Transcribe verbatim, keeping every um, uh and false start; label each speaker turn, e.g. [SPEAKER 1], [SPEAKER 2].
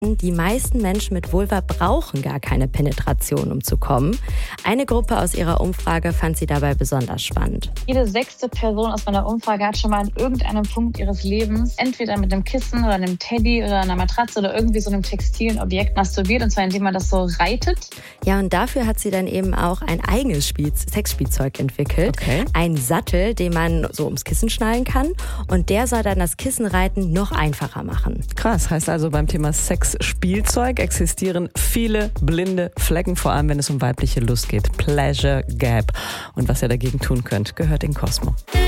[SPEAKER 1] Die meisten Menschen mit Vulva brauchen gar keine Penetration, um zu kommen. Eine Gruppe aus ihrer Umfrage fand sie dabei besonders spannend.
[SPEAKER 2] Jede sechste Person aus meiner Umfrage hat schon mal an irgendeinem Punkt ihres Lebens entweder mit einem Kissen oder einem Teddy oder einer Matratze oder irgendwie so einem textilen Objekt masturbiert, und zwar indem man das so reitet.
[SPEAKER 1] Ja, und dafür hat sie dann eben auch ein eigenes Spiel- Sexspielzeug entwickelt.
[SPEAKER 3] Okay.
[SPEAKER 1] Ein Sattel, den man so ums Kissen schnallen kann, und der soll dann das Kissenreiten noch einfacher machen.
[SPEAKER 3] Krass, heißt also, beim Thema Sexspielzeug existieren viele blinde Flecken, vor allem wenn es um weibliche Lust geht. Pleasure Gap. Und was ihr dagegen tun könnt, gehört in Cosmo.